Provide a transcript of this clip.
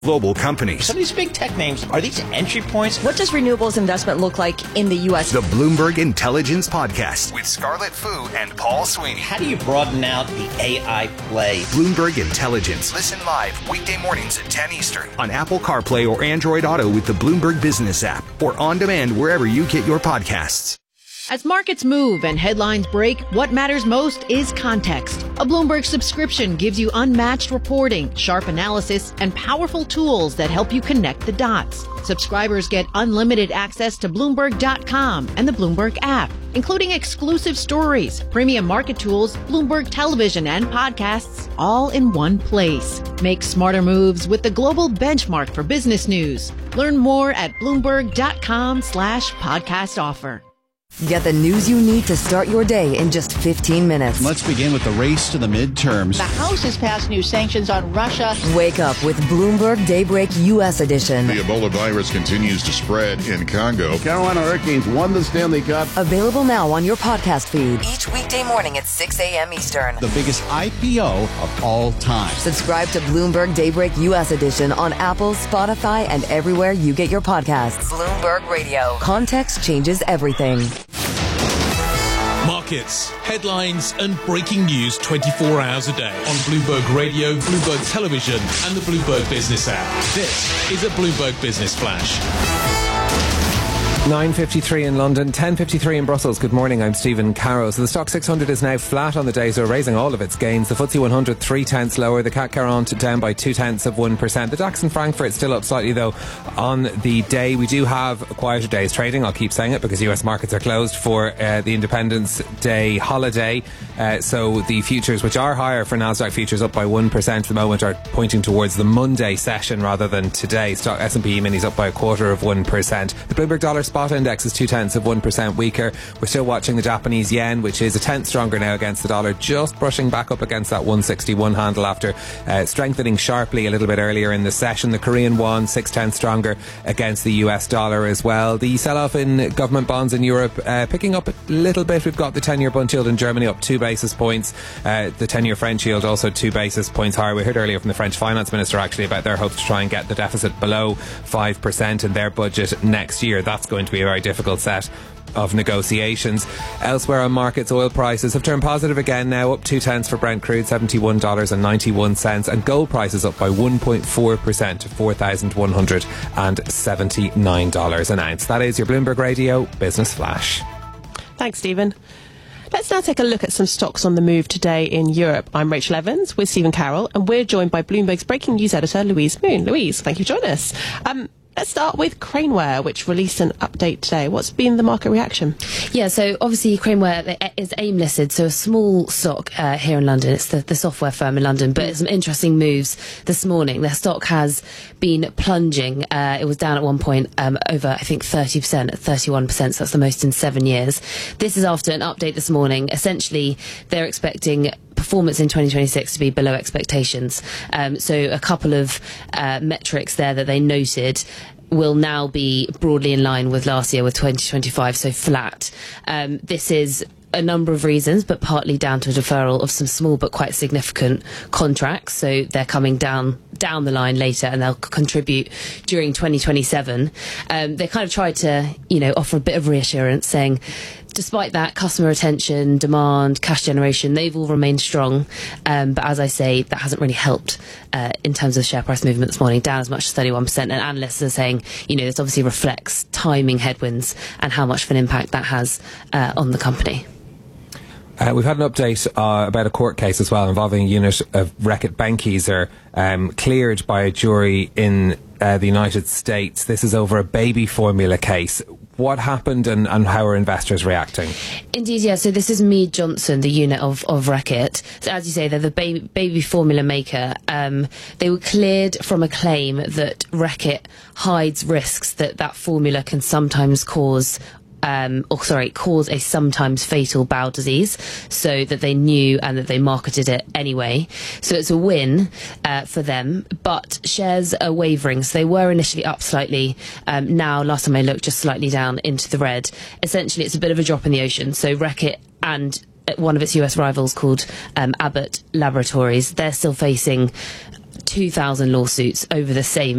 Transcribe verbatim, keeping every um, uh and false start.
Global companies. Some of these big tech names, are these entry points? What does renewables investment look like in the U S? The Bloomberg Intelligence Podcast with Scarlett Fu and Paul Sweeney. How do you broaden out the A I play? Bloomberg Intelligence. Listen live weekday mornings at ten Eastern on Apple CarPlay or Android Auto with the Bloomberg Business app or on demand wherever you get your podcasts. As markets move and headlines break, what matters most is context. A Bloomberg subscription gives you unmatched reporting, sharp analysis, and powerful tools that help you connect the dots. Subscribers get unlimited access to Bloomberg dot com and the Bloomberg app, including exclusive stories, premium market tools, Bloomberg television, and podcasts, all in one place. Make smarter moves with the global benchmark for business news. Learn more at Bloomberg dot com slash podcast offer. Get the news you need to start your day in just fifteen minutes. Let's begin with the race to the midterms. The House has passed new sanctions on Russia. Wake up with Bloomberg Daybreak U S edition. The Ebola virus continues to spread in Congo. Carolina Hurricanes won the Stanley Cup. Available now on your podcast feed. Each weekday morning at six a.m. Eastern. The biggest I P O of all time. Subscribe to Bloomberg Daybreak U S edition on Apple, Spotify, and everywhere you get your podcasts. Bloomberg Radio. Context changes everything. Markets, headlines, and breaking news twenty-four hours a day on Bloomberg Radio, Bloomberg Television, and the Bloomberg Business app. This is a Bloomberg Business Flash. nine fifty-three in London, ten fifty-three in Brussels. Good morning, I'm Stephen Carroll. So the Stock six hundred is now flat on the day, so raising all of its gains. The F T S E one hundred three tenths lower. The C A C quarante down by two tenths of one percent. The DAX in Frankfurt still up slightly though on the day. We do have a quieter day's trading. I'll keep saying it because U S markets are closed for uh, the Independence Day holiday. Uh, so the futures, which are higher for Nasdaq futures, up by one percent at the moment, are pointing towards the Monday session rather than today. Stock S and P E-minis up by a quarter of one percent. The Bloomberg Dollar Spot Index is two tenths of one percent weaker. We're still watching the Japanese yen, which is a tenth stronger now against the dollar, just brushing back up against that one sixty-one handle after uh, strengthening sharply a little bit earlier in the session. The Korean won six tenths stronger against the U S dollar as well. The sell-off in government bonds in Europe uh, picking up a little bit. We've got the ten-year bund yield in Germany up two basis points. Uh, the ten-year French yield also two basis points higher. We heard earlier from the French finance minister actually about their hopes to try and get the deficit below five percent in their budget next year. That's going to be a very difficult set of negotiations. Elsewhere on markets, oil prices have turned positive again now, up two tenths for Brent crude, seventy-one dollars and ninety-one cents, and gold prices up by one point four percent to four thousand one hundred seventy-nine dollars an ounce. That is your Bloomberg Radio Business Flash. Thanks, Stephen. Let's now take a look at some stocks on the move today in Europe. I'm Rachel Evans with Stephen Carroll, and we're joined by Bloomberg's breaking news editor, Louise Moon. Louise, thank you for joining us. Um, Let's start with Craneware, which released an update today. What's been the market reaction? Yeah, so obviously Craneware is AIM listed, so a small stock uh, here in London. It's the, the software firm in London, but some interesting moves this morning. Their stock has been plunging. Uh, it was down at one point um, over, I think, thirty percent, at thirty-one percent, so that's the most in seven years. This is after an update this morning. Essentially, they're expecting performance in twenty twenty-six to be below expectations. Um, so a couple of uh, metrics there that they noted will now be broadly in line with last year, with twenty twenty-five, so flat. Um, this is a number of reasons, but partly down to a deferral of some small but quite significant contracts. So they're coming down down the line later, and they'll contribute during twenty twenty-seven. Um, they kind of tried to, you know, offer a bit of reassurance, saying, despite that, customer retention, demand, cash generation, they've all remained strong. Um, but as I say, that hasn't really helped uh, in terms of share price movement this morning, down as much as thirty-one percent. And analysts are saying, you know, this obviously reflects timing headwinds and how much of an impact that has uh, on the company. Uh, we've had an update uh, about a court case as well involving a unit of Reckitt Benckiser um, cleared by a jury in uh, the United States. This is over a baby formula case. What happened, and, and how are investors reacting? Indeed, yeah. So this is Mead Johnson, the unit of, of Reckitt. So as you say, they're the baby, baby formula maker. Um, they were cleared from a claim that Reckitt hides risks that that formula can sometimes cause Um, or sorry, cause a sometimes fatal bowel disease, so that they knew and that they marketed it anyway. So it's a win uh, for them, but shares are wavering. So they were initially up slightly. Um, now, last time I looked, just slightly down into the red. Essentially, it's a bit of a drop in the ocean. So Reckitt and one of its U S rivals called um, Abbott Laboratories, they're still facing two thousand lawsuits over the same